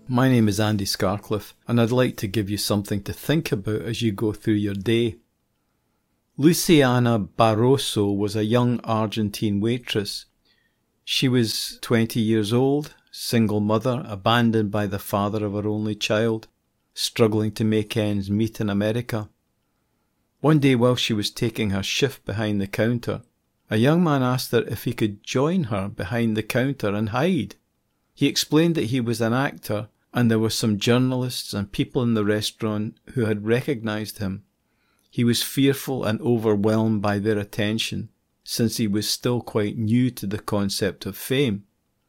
My name is Andy Scarcliffe, and I'd like to give you something to think about as you go through your day. Luciana Barroso was a young Argentine waitress. She was 20 years old, single mother, abandoned by the father of her only child, struggling to make ends meet in America. One day while she was taking her shift behind the counter, a young man asked her if he could join her behind the counter and hide. He explained that he was an actor and there were some journalists and people in the restaurant who had recognized him. He was fearful and overwhelmed by their attention, since he was still quite new to the concept of fame.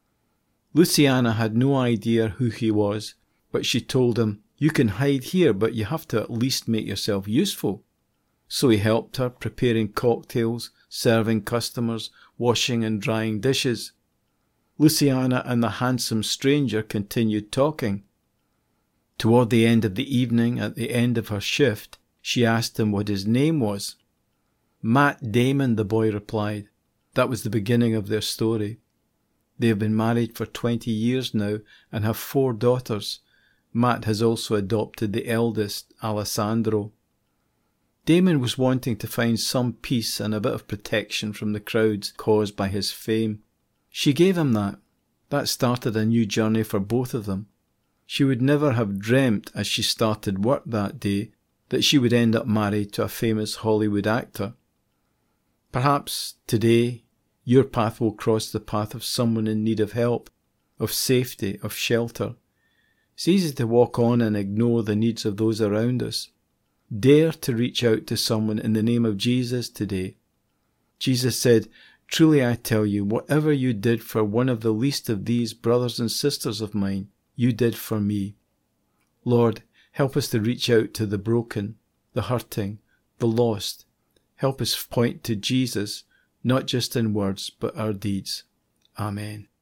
Luciana had no idea who he was, but she told him, "You can hide here, but you have to at least make yourself useful." So he helped her, preparing cocktails, serving customers, washing and drying dishes. Luciana and the handsome stranger continued talking. Toward the end of the evening, at the end of her shift, she asked him what his name was. "Matt Damon," the boy replied. That was the beginning of their story. They have been married for 20 years now and have 4 daughters. Matt has also adopted the eldest, Alessandro. Damon was wanting to find some peace and a bit of protection from the crowds caused by his fame. She gave him that. That started a new journey for both of them. She would never have dreamt as she started work that day that she would end up married to a famous Hollywood actor. Perhaps today your path will cross the path of someone in need of help, of safety, of shelter. It's easy to walk on and ignore the needs of those around us. Dare to reach out to someone in the name of Jesus today. Jesus said, "Truly I tell you, whatever you did for one of the least of these brothers and sisters of mine, you did for me." Lord, help us to reach out to the broken, the hurting, the lost. Help us point to Jesus, not just in words, but our deeds. Amen.